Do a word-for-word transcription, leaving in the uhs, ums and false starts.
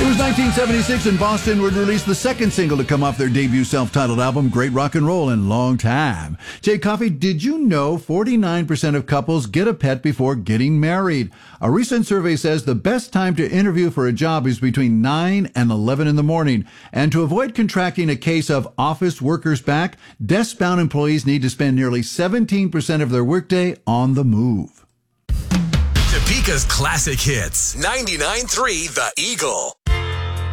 It was nineteen seventy-six, and Boston would release the second single to come off their debut self-titled album, Great Rock and Roll in Long Time. Jay Coffey, did you know forty-nine percent of couples get a pet before getting married? A recent survey says the best time to interview for a job is between nine and eleven in the morning. And to avoid contracting a case of office workers back, desk-bound employees need to spend nearly seventeen percent of their workday on the move. Topeka's classic hits. ninety-nine point three The Eagle.